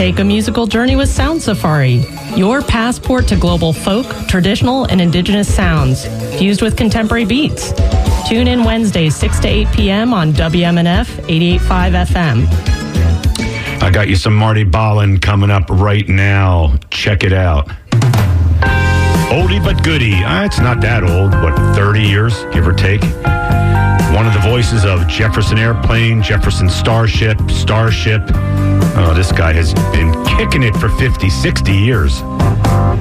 Take a musical journey with Sound Safari, your passport to global folk, traditional, and indigenous sounds, fused with contemporary beats. Tune in Wednesdays, 6 to 8 p.m. on WMNF 88.5 FM. I got you some Marty Ballin coming up right now. Check it out. Oldie but goodie. It's not that old. What, 30 years, give or take? One of the voices of Jefferson Airplane, Jefferson Starship. Oh, this guy has been kicking it for 50, 60 years.